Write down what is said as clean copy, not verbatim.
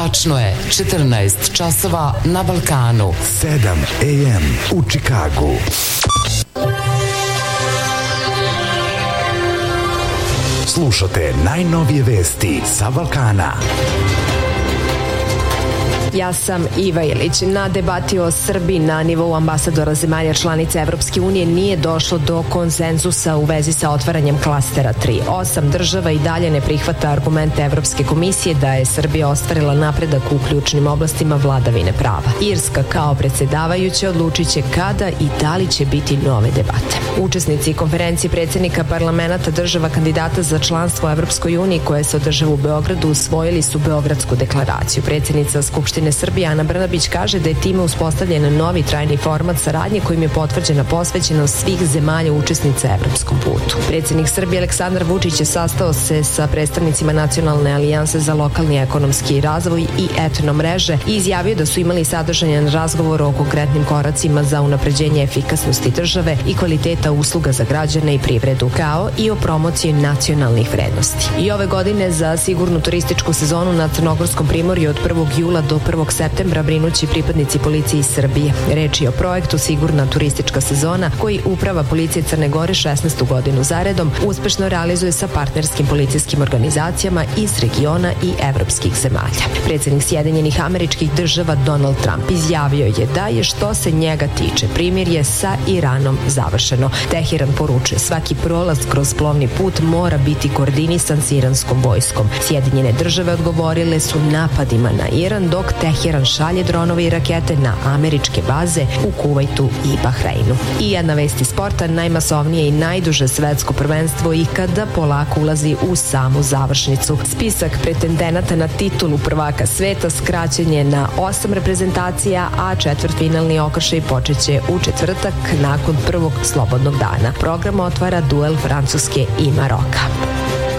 Tačno je 14 časova na Balkanu. 7 AM u Čikagu. Slušate najnovije vesti sa Balkana. Ja sam Iva Ilić. Na debati o Srbiji na nivou ambasadora zemalja članica Evropske unije nije došlo do konsenzusa u vezi sa otvaranjem klastera 3. 8 država i dalje ne prihvata argumente Evropske komisije da je Srbija ostvarila napredak u ključnim oblastima vladavine prava. Irska kao predsjedavajuća odlučit će kada i da li će biti nove debate. Učesnici konferencije predsjednika parlamenta država kandidata za članstvo u Evropskoj uniji koje se održava u Beogradu usvojili su Beogradsku deklaraciju. Predsjednica Skupštine Srbije Ana Brnabić kaže da je time uspostavljen novi trajni format saradnje kojim je potvrđena posvećenost svih zemalja učesnica evropskom putu. Predsjednik Srbije Aleksandar Vučić je sastao se sa predstavnicima Nacionalne alijanse za lokalni ekonomski razvoj i etno mreže i izjavio da su imali sadržajan razgovor o konkretnim koracima za unapređenje efikasnosti države i kvaliteta usluga za građane i privredu, kao i o promociji nacionalnih vrednosti. I ove godine za sigurnu turističku sezonu na Crnogorskom primorju od 1. jula do 1. septembra brinući pripadnici policije iz Srbije. Reč je o projektu Sigurna turistička sezona koji Uprava policije Crne Gore 16. godinu zaredom uspešno realizuje sa partnerskim policijskim organizacijama iz regiona i evropskih zemalja. Predsjednik Sjedinjenih Američkih Država Donald Trump izjavio je da je što se njega tiče primirje sa Iranom završeno. Teheran poručuje svaki prolaz kroz plovni put mora biti koordinisan s iranskom vojskom. Sjedinjene države odgovorile su napadima na Iran dok Teheran šalje dronove i rakete na američke baze u Kuvajtu i Bahreinu. I jedna vest iz sporta, najmasovnije i najduže svetsko prvenstvo ikada polako ulazi u samu završnicu. Spisak pretendenata na titulu prvaka sveta skraćen je na 8 reprezentacija, a četvrtfinalni okršaj počeće u četvrtak nakon prvog slobodnog dana. Program otvara duel Francuske i Maroka.